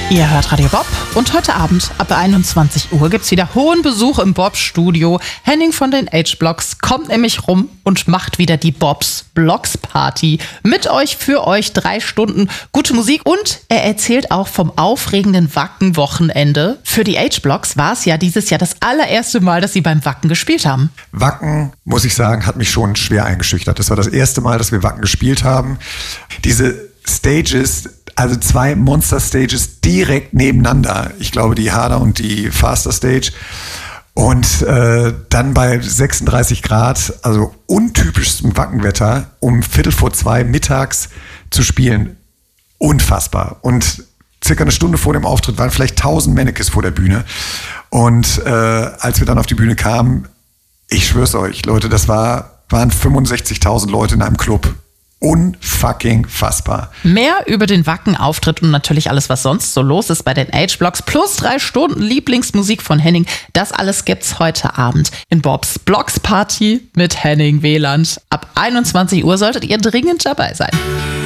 Ihr hört Radio Bob und heute Abend ab 21 Uhr gibt's wieder hohen Besuch im Bob-Studio. Henning von den H-Blocks kommt nämlich rum und macht wieder die Bobs Blocks Party. Mit euch, für euch 3 Stunden gute Musik und er erzählt auch vom aufregenden Wacken-Wochenende. Für die H-Blocks war es ja dieses Jahr das allererste Mal, dass sie beim Wacken gespielt haben. Wacken, muss ich sagen, hat mich schon schwer eingeschüchtert. Das war das erste Mal, dass wir Wacken gespielt haben. Diese Stages, also 2 Monster-Stages direkt nebeneinander. Ich glaube, die Harder und die Faster Stage. Und dann bei 36 Grad, also untypischstem Wackenwetter, um 1:45 mittags zu spielen. Unfassbar. Und circa eine Stunde vor dem Auftritt waren vielleicht 1000 Mannequins vor der Bühne. Und als wir dann auf die Bühne kamen, ich schwör's euch, Leute, das waren 65.000 Leute in einem Club. Unfucking fassbar. Mehr über den Wacken-Auftritt und natürlich alles, was sonst so los ist bei den H-Blocks plus 3 Stunden Lieblingsmusik von Henning. Das alles gibt's heute Abend in Bobs Blocks Party mit Henning Wieland. Ab 21 Uhr solltet ihr dringend dabei sein.